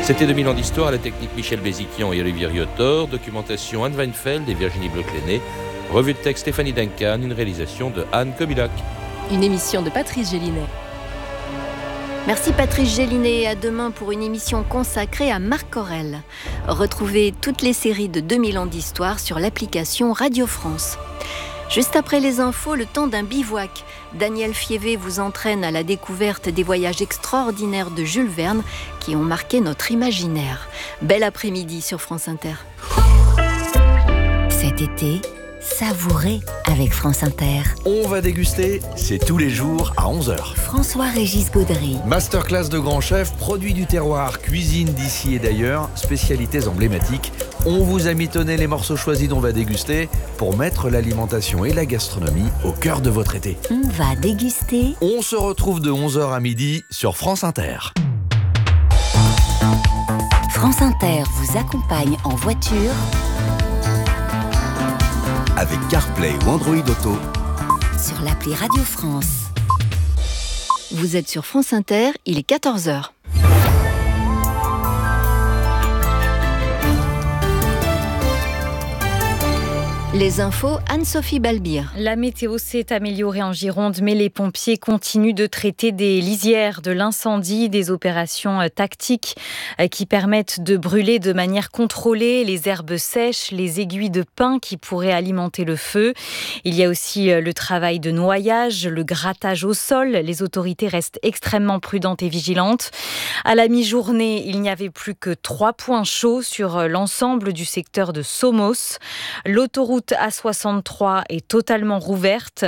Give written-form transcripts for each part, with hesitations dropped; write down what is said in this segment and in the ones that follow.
C'était 2000 ans d'histoire à la technique Michel Béziquian et Olivier Riotor, documentation Anne Weinfeld et Virginie Bloch-Lenné, revue de texte Stéphanie Duncan, une réalisation de Anne Kobilac. Une émission de Patrice Gélinet. Merci Patrice Gélinet, à demain pour une émission consacrée à Marc Aurèle. Retrouvez toutes les séries de 2000 ans d'histoire sur l'application Radio France. Juste après les infos, le temps d'un bivouac. Daniel Fievé vous entraîne à la découverte des voyages extraordinaires de Jules Verne qui ont marqué notre imaginaire. Bel après-midi sur France Inter. Cet été, savourez avec France Inter. On va déguster, c'est tous les jours à 11h. François-Régis Gaudry. Masterclass de grands chefs, produits du terroir, cuisine d'ici et d'ailleurs, spécialités emblématiques. On vous a mitonné les morceaux choisis dont on va déguster pour mettre l'alimentation et la gastronomie au cœur de votre été. On va déguster. On se retrouve de 11h à midi sur France Inter. France Inter vous accompagne en voiture avec CarPlay ou Android Auto sur l'appli Radio France. Vous êtes sur France Inter, il est 14h. Les infos, Anne-Sophie Balbir. La météo s'est améliorée en Gironde, mais les pompiers continuent de traiter des lisières, de l'incendie, des opérations tactiques qui permettent de brûler de manière contrôlée les herbes sèches, les aiguilles de pin qui pourraient alimenter le feu. Il y a aussi le travail de noyage, le grattage au sol. Les autorités restent extrêmement prudentes et vigilantes. À la mi-journée, il n'y avait plus que 3 points chauds sur l'ensemble du secteur de Somos. L'autoroute A63 est totalement rouverte.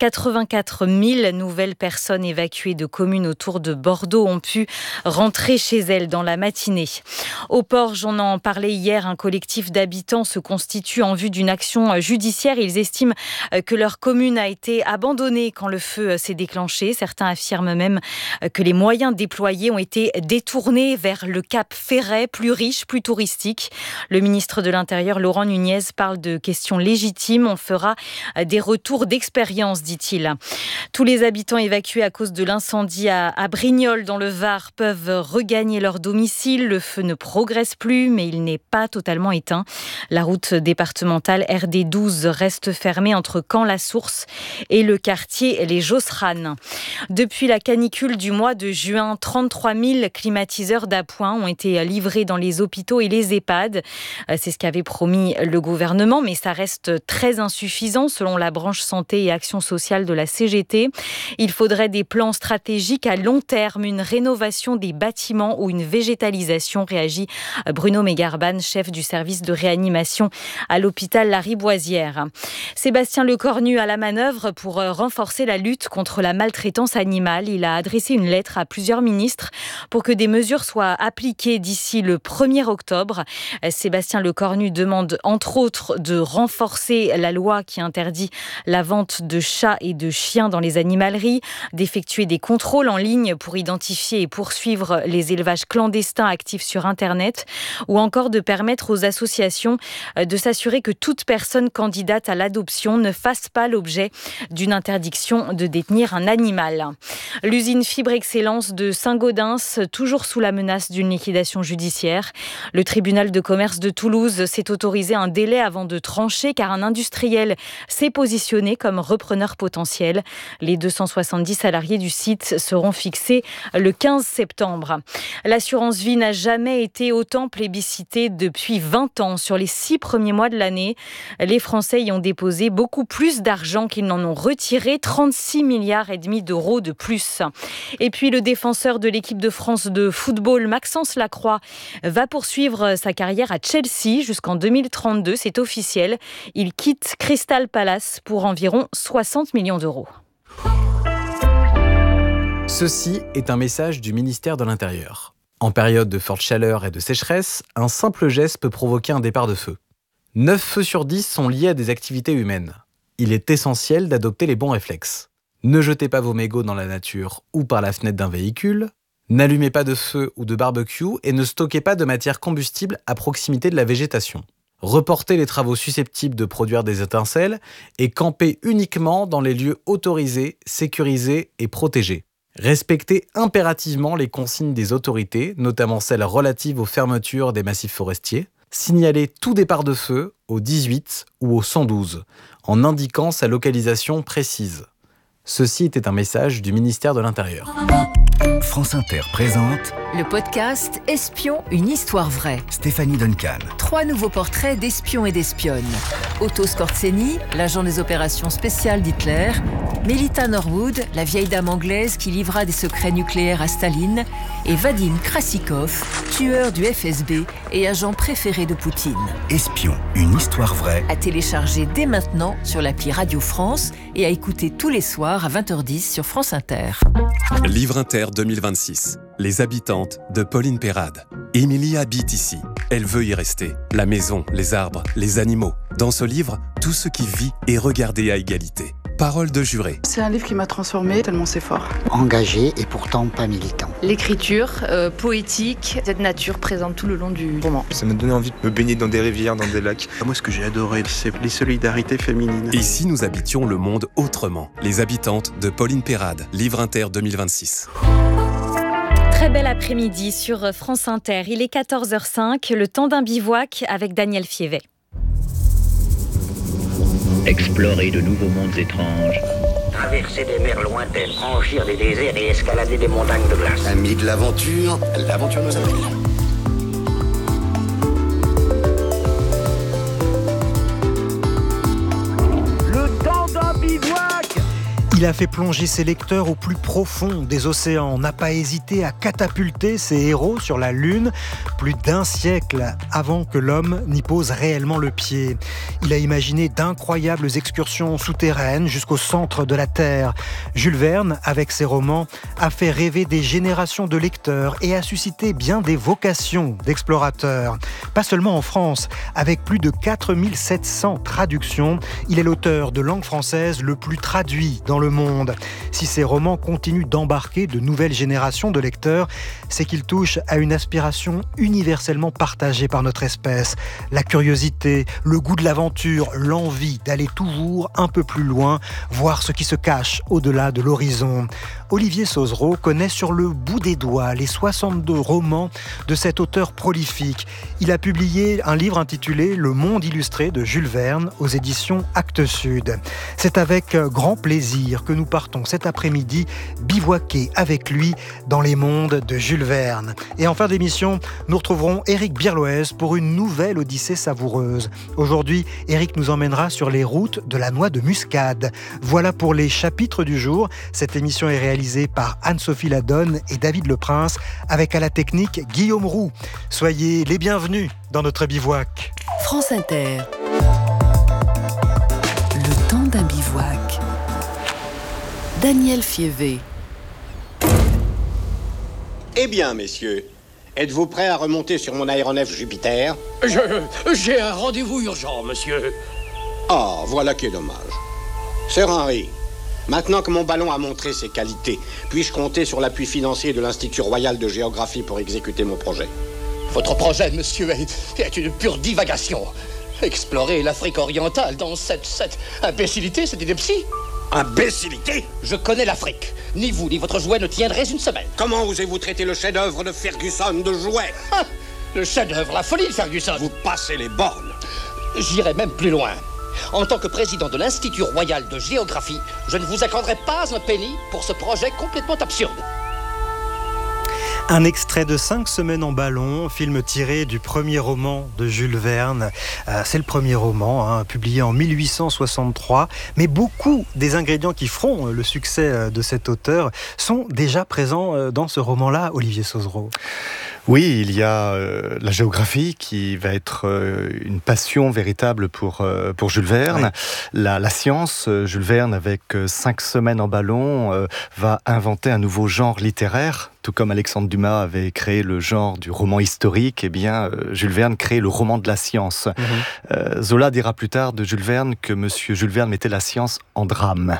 84 000 nouvelles personnes évacuées de communes autour de Bordeaux ont pu rentrer chez elles dans la matinée. Au Porge, on en parlait hier, un collectif d'habitants se constitue en vue d'une action judiciaire. Ils estiment que leur commune a été abandonnée quand le feu s'est déclenché. Certains affirment même que les moyens déployés ont été détournés vers le Cap Ferret, plus riche, plus touristique. Le ministre de l'Intérieur, Laurent Nunez, parle de questions légitime, on fera des retours d'expérience, dit-il. Tous les habitants évacués à cause de l'incendie à Brignoles dans le Var peuvent regagner leur domicile. Le feu ne progresse plus, mais il n'est pas totalement éteint. La route départementale RD 12 reste fermée entre Caen-la-Source et le quartier Les Josserans. Depuis la canicule du mois de juin, 33 000 climatiseurs d'appoint ont été livrés dans les hôpitaux et les EHPAD. C'est ce qu'avait promis le gouvernement, mais ça reste très insuffisant selon la branche santé et action sociale de la CGT. Il faudrait des plans stratégiques à long terme, une rénovation des bâtiments ou une végétalisation, réagit Bruno Mégarban, chef du service de réanimation à l'hôpital Lariboisière. Sébastien Lecornu à la manœuvre pour renforcer la lutte contre la maltraitance animale. Il a adressé une lettre à plusieurs ministres pour que des mesures soient appliquées d'ici le 1er octobre. Sébastien Lecornu demande entre autres de renforcer la loi qui interdit la vente de chats et de chiens dans les animaleries, d'effectuer des contrôles en ligne pour identifier et poursuivre les élevages clandestins actifs sur Internet, ou encore de permettre aux associations de s'assurer que toute personne candidate à l'adoption ne fasse pas l'objet d'une interdiction de détenir un animal. L'usine Fibre Excellence de Saint-Gaudens, toujours sous la menace d'une liquidation judiciaire. Le tribunal de commerce de Toulouse s'est autorisé un délai avant de trancher car un industriel s'est positionné comme repreneur potentiel. Les 270 salariés du site seront fixés le 15 septembre. L'assurance vie n'a jamais été autant plébiscitée depuis 20 ans. Sur les 6 premiers mois de l'année, les Français y ont déposé beaucoup plus d'argent qu'ils n'en ont retiré, 36,5 milliards d'euros de plus. Et puis le défenseur de l'équipe de France de football, Maxence Lacroix, va poursuivre sa carrière à Chelsea jusqu'en 2032, c'est officiel. Il quitte Crystal Palace pour environ 60 millions d'euros. Ceci est un message du ministère de l'Intérieur. En période de forte chaleur et de sécheresse, un simple geste peut provoquer un départ de feu. 9 feux sur 10 sont liés à des activités humaines. Il est essentiel d'adopter les bons réflexes. Ne jetez pas vos mégots dans la nature ou par la fenêtre d'un véhicule. N'allumez pas de feu ou de barbecue et ne stockez pas de matière combustible à proximité de la végétation. Reportez les travaux susceptibles de produire des étincelles et campez uniquement dans les lieux autorisés, sécurisés et protégés. Respecter impérativement les consignes des autorités, notamment celles relatives aux fermetures des massifs forestiers. Signaler tout départ de feu au 18 ou au 112, en indiquant sa localisation précise. Ceci était un message du ministère de l'Intérieur. France Inter présente Le podcast Espion, une histoire vraie. Stéphanie Duncan. 3 nouveaux portraits d'espions et d'espionnes. Otto Skorzeny, l'agent des opérations spéciales d'Hitler. Melita Norwood, la vieille dame anglaise qui livra des secrets nucléaires à Staline. Et Vadim Krasikov, tueur du FSB et agent préféré de Poutine. Espion, une histoire vraie. À télécharger dès maintenant sur l'appli Radio France et à écouter tous les soirs à 20h10 sur France Inter. Livre Inter 2026. Les habitantes de Pauline Perrade. Émilie habite ici. Elle veut y rester. La maison, les arbres, les animaux. Dans ce livre, tout ce qui vit est regardé à égalité. Parole de juré. C'est un livre qui m'a transformée, tellement c'est fort. Engagé et pourtant pas militant. L'écriture poétique, cette nature présente tout le long du roman. Ça m'a donné envie de me baigner dans des rivières, dans des lacs. Moi, ce que j'ai adoré, c'est les solidarités féminines. Et si nous habitions le monde autrement? Les habitantes de Pauline Perrade. Livre Inter 2026. Très bel après-midi sur France Inter. Il est 14h05, le temps d'un bivouac avec Daniel Fievet. Explorer de nouveaux mondes étranges. Traverser des mers lointaines, franchir des déserts et escalader des montagnes de glace. Amis de l'aventure, l'aventure nous appelle. Le temps d'un bivouac! Il a fait plonger ses lecteurs au plus profond des océans, n'a pas hésité à catapulter ses héros sur la Lune, plus d'un siècle avant que l'homme n'y pose réellement le pied. Il a imaginé d'incroyables excursions souterraines jusqu'au centre de la Terre. Jules Verne, avec ses romans, a fait rêver des générations de lecteurs et a suscité bien des vocations d'explorateurs. Pas seulement en France, avec plus de 4700 traductions, il est l'auteur de langue française le plus traduit dans le monde. Si ces romans continuent d'embarquer de nouvelles générations de lecteurs, c'est qu'ils touchent à une aspiration universellement partagée par notre espèce. La curiosité, le goût de l'aventure, l'envie d'aller toujours un peu plus loin, voir ce qui se cache au-delà de l'horizon. Olivier Sauzereau connaît sur le bout des doigts les 62 romans de cet auteur prolifique. Il a publié un livre intitulé « Le monde illustré de Jules Verne » aux éditions Actes Sud. C'est avec grand plaisir que nous partons cet après-midi bivouaquer avec lui dans les mondes de Jules Verne. Et en fin d'émission, nous retrouverons Éric Birloez pour une nouvelle odyssée savoureuse. Aujourd'hui, Éric nous emmènera sur les routes de la noix de muscade. Voilà pour les chapitres du jour. Cette émission est réalisée par Anne-Sophie Ladonne et David Leprince, avec à la technique Guillaume Roux. Soyez les bienvenus dans notre bivouac. France Inter. Le temps d'un bivouac. Daniel Fievet. Eh bien, messieurs, êtes-vous prêts à remonter sur mon aéronef Jupiter? J'ai un rendez-vous urgent, monsieur. Ah, voilà qui est dommage. Sir Henry, maintenant que mon ballon a montré ses qualités, puis-je compter sur l'appui financier de l'Institut Royal de Géographie pour exécuter mon projet? Votre projet, monsieur, est une pure divagation. Explorer l'Afrique orientale dans cette imbécilité, c'est ineptie. Imbécilité? Je connais l'Afrique. Ni vous, ni votre jouet ne tiendraient une semaine. Comment osez-vous traiter le chef-d'œuvre de Ferguson de jouet? Le chef-d'œuvre, la folie de Ferguson. Vous passez les bornes. J'irai même plus loin. En tant que président de l'Institut Royal de Géographie, je ne vous accorderai pas un penny pour ce projet complètement absurde. Un extrait de 5 semaines en ballon, film tiré du premier roman de Jules Verne. C'est le premier roman, publié en 1863. Mais beaucoup des ingrédients qui feront le succès de cet auteur sont déjà présents dans ce roman-là, Olivier Sauzereau. Oui, il y a la géographie qui va être une passion véritable pour Jules Verne. Ouais. La science, Jules Verne, avec 5 semaines en ballon, va inventer un nouveau genre littéraire Tout comme Alexandre Dumas avait créé le genre du roman historique, eh bien, Jules Verne crée le roman de la science. Zola dira plus tard de Jules Verne que Monsieur Jules Verne mettait la science en drame.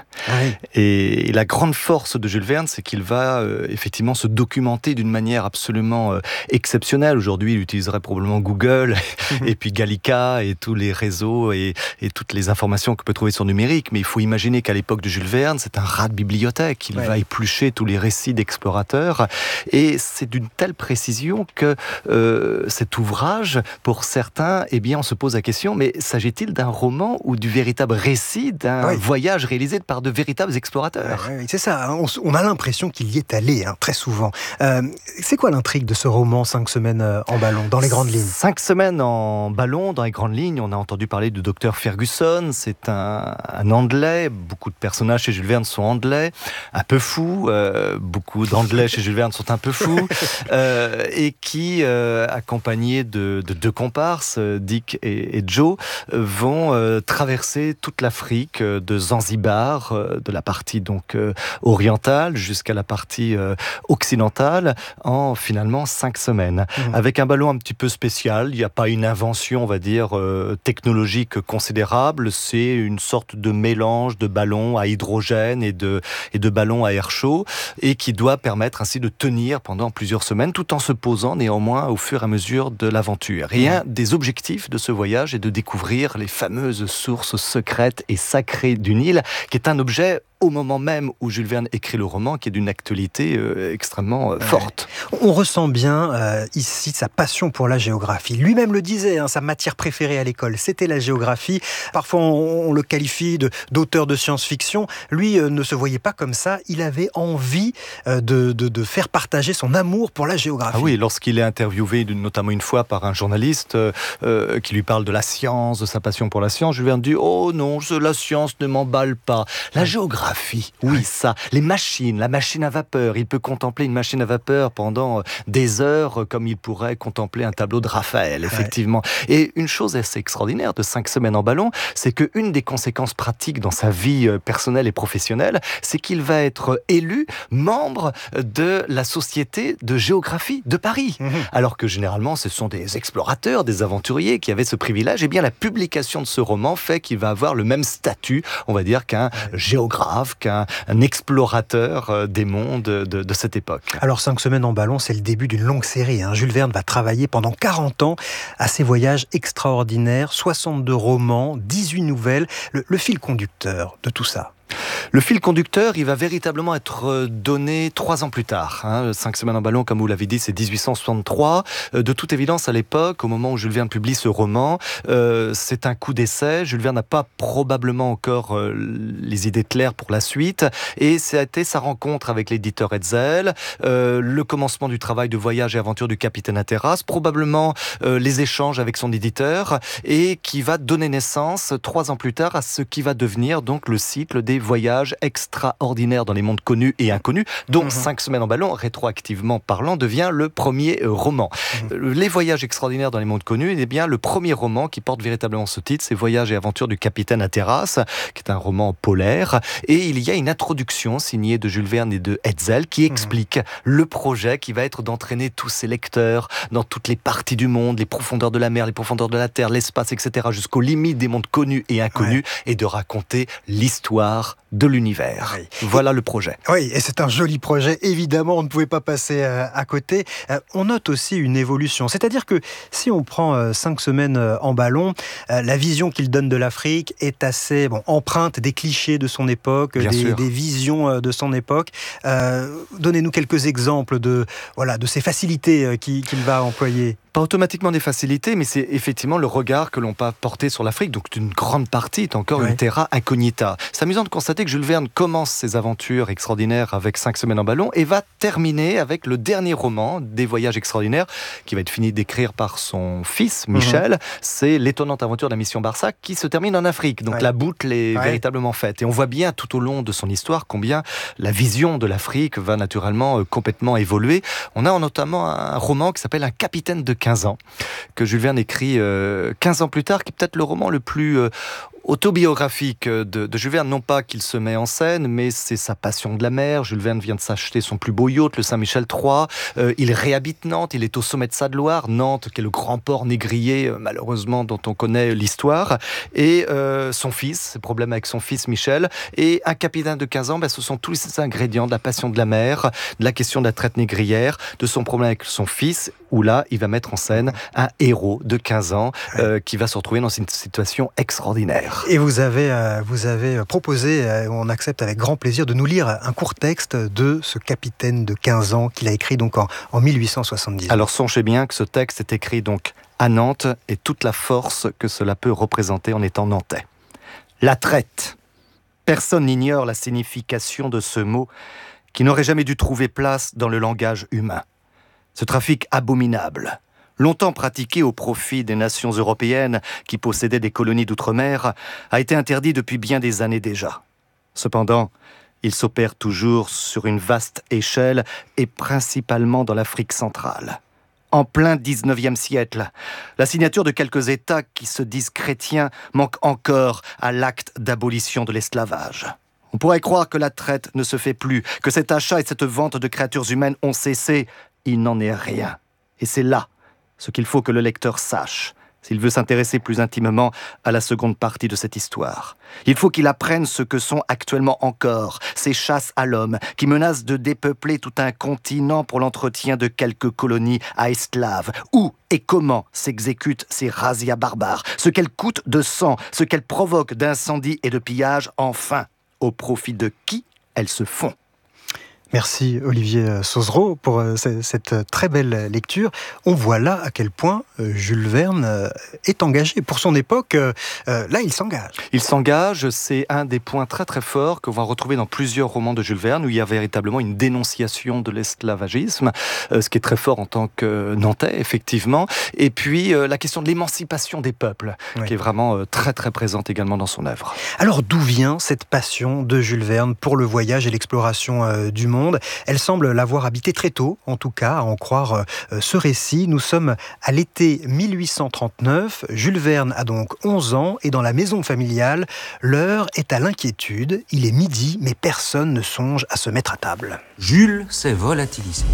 Et la grande force de Jules Verne, c'est qu'il va effectivement se documenter d'une manière absolument exceptionnelle. Aujourd'hui, il utiliserait probablement Google et puis Gallica et tous les réseaux et toutes les informations qu'on peut trouver sur numérique. Mais il faut imaginer qu'à l'époque de Jules Verne, c'est un rat de bibliothèque. Il va éplucher tous les récits d'explorateurs. Et c'est d'une telle précision que cet ouvrage, pour certains, eh bien, on se pose la question, mais s'agit-il d'un roman ou du véritable récit d'un voyage réalisé par de véritables explorateurs? C'est ça, hein. On a l'impression qu'il y est allé, très souvent. C'est quoi l'intrigue de ce roman 5 semaines en ballon, dans les grandes lignes? 5 semaines en ballon, dans les grandes lignes, on a entendu parler du docteur Ferguson, c'est un Anglais, beaucoup de personnages chez Jules Verne sont anglais, un peu fous, beaucoup d'anglais chez Jules Verne sont un peu fous, et qui, accompagnés de 2 comparses, Dick et Joe, vont traverser toute l'Afrique, de Zanzibar, de la partie donc orientale jusqu'à la partie occidentale, en finalement 5 semaines. Avec un ballon un petit peu spécial, il n'y a pas une invention, on va dire, technologique considérable, c'est une sorte de mélange de ballons à hydrogène et de ballons à air chaud, et qui doit permettre ainsi de tenir pendant plusieurs semaines, tout en se posant néanmoins au fur et à mesure de l'aventure. Et un des objectifs de ce voyage est de découvrir les fameuses sources secrètes et sacrées du Nil, qui est un objet au moment même où Jules Verne écrit le roman, qui est d'une actualité extrêmement forte. On ressent bien ici sa passion pour la géographie. Lui-même le disait, sa matière préférée à l'école, c'était la géographie. Parfois, on le qualifie d'auteur de science-fiction. Lui ne se voyait pas comme ça. Il avait envie de faire partager son amour pour la géographie. Ah oui, lorsqu'il est interviewé notamment une fois par un journaliste qui lui parle de la science, de sa passion pour la science, Jules Verne dit « Oh non, la science ne m'emballe pas. La géographie, oui, ça. La machine à vapeur. Il peut contempler une machine à vapeur pendant des heures comme il pourrait contempler un tableau de Raphaël, effectivement. Et une chose assez extraordinaire de 5 semaines en ballon, c'est qu'une des conséquences pratiques dans sa vie personnelle et professionnelle, c'est qu'il va être élu membre de la Société de géographie de Paris. Alors que généralement, ce sont des explorateurs, des aventuriers qui avaient ce privilège. Et bien, la publication de ce roman fait qu'il va avoir le même statut, on va dire, qu'un géographe, qu'un explorateur des mondes de cette époque. Alors 5 semaines en ballon, c'est le début d'une longue série. Jules Verne va travailler pendant 40 ans à ses voyages extraordinaires, 62 romans, 18 nouvelles. Le fil conducteur de tout ça. Le fil conducteur, il va véritablement être donné 3 ans plus tard. 5 semaines en ballon, comme vous l'avez dit, c'est 1863. De toute évidence, à l'époque, au moment où Jules Verne publie ce roman, c'est un coup d'essai. Jules Verne n'a pas probablement encore les idées claires pour la suite. Et ça a été sa rencontre avec l'éditeur Hetzel, le commencement du travail de voyage et aventure du capitaine Hatteras, probablement les échanges avec son éditeur, et qui va donner naissance 3 ans plus tard à ce qui va devenir donc le cycle des voyages extraordinaires dans les mondes connus et inconnus, dont 5 semaines en ballon, rétroactivement parlant, devient le premier roman. Les voyages extraordinaires dans les mondes connus, eh bien, le premier roman qui porte véritablement ce titre, c'est Voyages et aventures du capitaine Hatteras, qui est un roman polaire, et il y a une introduction signée de Jules Verne et de Hetzel qui explique le projet qui va être d'entraîner tous ses lecteurs dans toutes les parties du monde, les profondeurs de la mer, les profondeurs de la terre, l'espace, etc., jusqu'aux limites des mondes connus et inconnus, et de raconter l'histoire de l'univers. Voilà le projet. Oui, et c'est un joli projet, évidemment, on ne pouvait pas passer à côté. On note aussi une évolution, c'est-à-dire que si on prend 5 semaines en ballon, la vision qu'il donne de l'Afrique est assez empreinte des clichés de son époque, des visions de son époque. Donnez-nous quelques exemples de ces facilités qu'il va employer. Pas automatiquement des facilités, mais c'est effectivement le regard que l'on peut porter sur l'Afrique. Donc une grande partie est encore une terra incognita. C'est amusant de constater que Jules Verne commence ses aventures extraordinaires avec 5 semaines en ballon et va terminer avec le dernier roman des voyages extraordinaires qui va être fini d'écrire par son fils Michel. C'est l'étonnante aventure de la mission Barsac qui se termine en Afrique. Donc la boucle est véritablement faite. Et on voit bien tout au long de son histoire combien la vision de l'Afrique va naturellement complètement évoluer. On a notamment un roman qui s'appelle Un capitaine de 15 ans, que Jules Verne écrit 15 ans plus tard, qui est peut-être le roman le plus autobiographique de Jules Verne, non pas qu'il se met en scène, mais c'est sa passion de la mer. Jules Verne vient de s'acheter son plus beau yacht, le Saint-Michel III. Il réhabite Nantes, il est au sommet de Saône-Loire, Nantes qui est le grand port négrier, malheureusement, dont on connaît l'histoire. Et son fils, ses problèmes avec son fils Michel, et un capitaine de 15 ans, ce sont tous ces ingrédients de la passion de la mer, de la question de la traite négrière, de son problème avec son fils, où là, il va mettre en scène un héros de 15 ans qui va se retrouver dans une situation extraordinaire. Et vous avez proposé, on accepte avec grand plaisir, de nous lire un court texte de ce capitaine de 15 ans qu'il a écrit donc en 1870. Alors songez bien que ce texte est écrit donc à Nantes et toute la force que cela peut représenter en étant nantais. La traite. Personne n'ignore la signification de ce mot qui n'aurait jamais dû trouver place dans le langage humain. Ce trafic abominable, longtemps pratiqué au profit des nations européennes qui possédaient des colonies d'outre-mer, a été interdit depuis bien des années déjà. Cependant, il s'opère toujours sur une vaste échelle et principalement dans l'Afrique centrale. En plein 19e siècle, la signature de quelques États qui se disent chrétiens manque encore à l'acte d'abolition de l'esclavage. On pourrait croire que la traite ne se fait plus, que cet achat et cette vente de créatures humaines ont cessé. Il n'en est rien. Et c'est là ce qu'il faut que le lecteur sache, s'il veut s'intéresser plus intimement à la seconde partie de cette histoire. Il faut qu'il apprenne ce que sont actuellement encore ces chasses à l'homme qui menacent de dépeupler tout un continent pour l'entretien de quelques colonies à esclaves. Où et comment s'exécutent ces razzias barbares, ce qu'elles coûtent de sang, ce qu'elles provoquent d'incendies et de pillages, enfin, au profit de qui elles se font. Merci Olivier Sauzereau pour cette très belle lecture. On voit là à quel point Jules Verne est engagé. Pour son époque, là il s'engage. Il s'engage, c'est un des points très très forts qu'on va retrouver dans plusieurs romans de Jules Verne, où il y a véritablement une dénonciation de l'esclavagisme, ce qui est très fort en tant que Nantais, effectivement. Et puis la question de l'émancipation des peuples, qui est vraiment très très présente également dans son œuvre. Alors d'où vient cette passion de Jules Verne pour le voyage et l'exploration du monde ? Elle semble l'avoir habité très tôt, en tout cas, à en croire ce récit. Nous sommes à l'été 1839. Jules Verne a donc 11 ans et dans la maison familiale, l'heure est à l'inquiétude. Il est midi, mais personne ne songe à se mettre à table. Jules s'est volatilisé.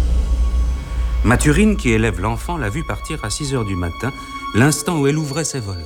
Mathurine, qui élève l'enfant, l'a vu partir à 6h du matin, l'instant où elle ouvrait ses volets.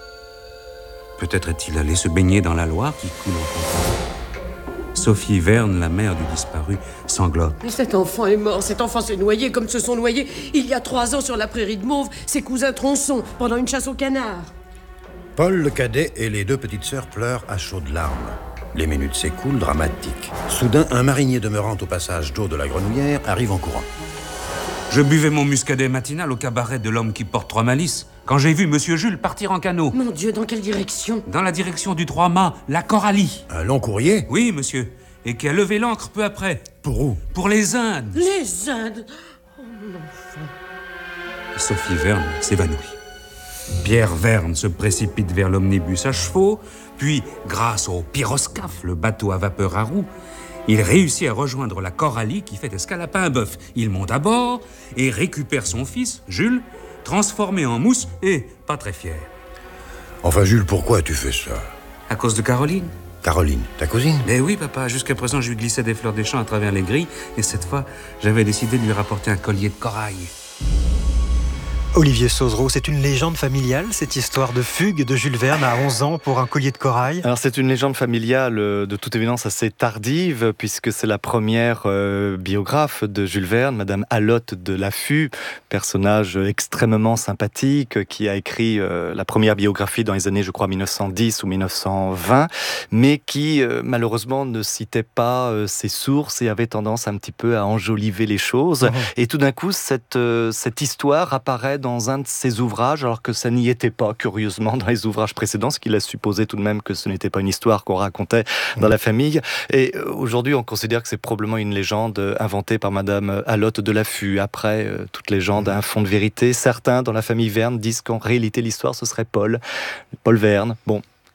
Peut-être est-il allé se baigner dans la Loire qui coule en campagne. Sophie Verne, la mère du disparu, sanglote. Mais cet enfant est mort, cet enfant s'est noyé comme se sont noyés il y a 3 ans sur la prairie de Mauve ses cousins tronçons pendant une chasse au canard. Paul le cadet et les 2 petites sœurs pleurent à chaudes larmes. Les minutes s'écoulent, dramatiques. Soudain, un marinier demeurant au passage d'eau de la Grenouillère arrive en courant. Je buvais mon muscadet matinal au cabaret de l'homme qui porte 3 malices quand j'ai vu Monsieur Jules partir en canot. Mon Dieu, dans quelle direction ? Dans la direction du 3-mâts, la Coralie. Un long courrier ? Oui, monsieur. Et qui a levé l'ancre peu après. Pour où ? Pour les Indes. Les Indes ? Oh, mon enfant. Sophie Verne s'évanouit. Pierre Verne se précipite vers l'omnibus à chevaux, puis, grâce au pyroscaphe, le bateau à vapeur à roues, il réussit à rejoindre la Coralie qui fait escale à Paimboeuf. Il monte à bord et récupère son fils, Jules, transformé en mousse et pas très fier. Enfin, Jules, pourquoi as-tu fait ça ? À cause de Caroline. Caroline, ta cousine ? Eh oui, papa. Jusqu'à présent, je lui glissais des fleurs des champs à travers les grilles. Et cette fois, j'avais décidé de lui rapporter un collier de corail. Olivier Sauzereau, c'est une légende familiale, cette histoire de fugue de Jules Verne à 11 ans pour un collier de corail. Alors c'est une légende familiale de toute évidence assez tardive, puisque c'est la première biographe de Jules Verne, Madame Alotte de Laffut, personnage extrêmement sympathique, qui a écrit la première biographie dans les années, je crois, 1910 ou 1920, mais qui malheureusement ne citait pas ses sources et avait tendance un petit peu à enjoliver les choses. Et tout d'un coup, cette histoire apparaît dans un de ses ouvrages, alors que ça n'y était pas, curieusement, dans les ouvrages précédents, ce qui laisse supposer tout de même que ce n'était pas une histoire qu'on racontait dans la famille. Et aujourd'hui, on considère que c'est probablement une légende inventée par Madame Alotte de Laffut. Après, toute légende a un fond de vérité. Certains, dans la famille Verne, disent qu'en réalité, l'histoire, ce serait Paul Verne. Bon,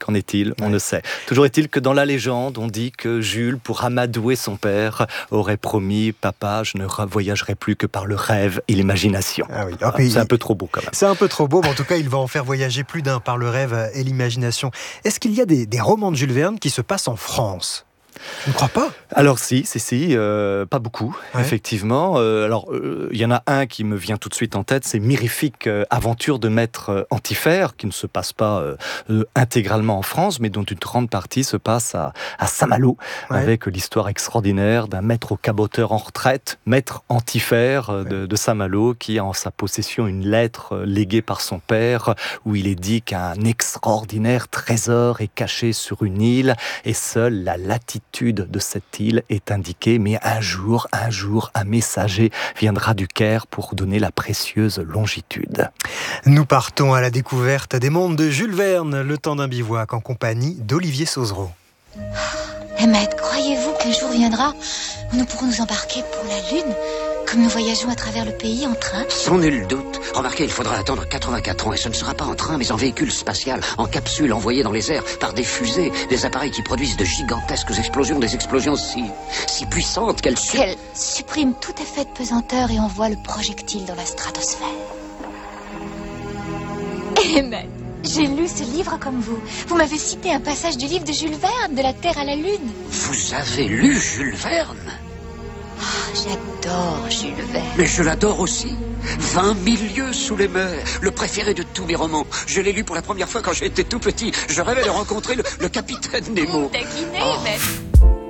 Qu'en est-il ? On ne sait. Toujours est-il que dans la légende, on dit que Jules, pour amadouer son père, aurait promis « Papa, je ne voyagerai plus que par le rêve et l'imagination ». Ah oui. C'est un peu trop beau quand même. C'est un peu trop beau, mais en tout cas, il va en faire voyager plus d'un par le rêve et l'imagination. Est-ce qu'il y a des romans de Jules Verne qui se passent en France ? Je ne crois pas. Alors si, pas beaucoup, effectivement. Il y en a un qui me vient tout de suite en tête, c'est Mirifique aventure de maître Antiphère, qui ne se passe pas intégralement en France, mais dont une grande partie se passe à Saint-Malo, avec l'histoire extraordinaire d'un maître caboteur en retraite, maître Antiphère de Saint-Malo, qui a en sa possession une lettre léguée par son père, où il est dit qu'un extraordinaire trésor est caché sur une île, et seule la latitude de cette île est indiquée, mais un jour, un messager viendra du Caire pour donner la précieuse longitude. Nous partons à la découverte des mondes de Jules Verne, le temps d'un bivouac, en compagnie d'Olivier Sauzereau. Emmett, croyez-vous qu'un jour viendra où nous pourrons nous embarquer pour la Lune, comme nous voyageons à travers le pays en train ? Sans nul doute. Remarquez, il faudra attendre 84 ans, et ce ne sera pas en train, mais en véhicule spatial, en capsule envoyée dans les airs par des fusées, des appareils qui produisent de gigantesques explosions, des explosions si puissantes qu'elles suppriment tout effet de pesanteur et envoient le projectile dans la stratosphère. Emmett, j'ai lu ce livre comme vous. Vous m'avez cité un passage du livre de Jules Verne, de la Terre à la Lune. Vous avez lu Jules Verne ? J'adore Jules Verne. Mais je l'adore aussi. 20 000 lieues sous les mers, le préféré de tous mes romans. Je l'ai lu pour la première fois quand j'étais tout petit. Je rêvais de rencontrer le capitaine Nemo. Taquiné, Emmett.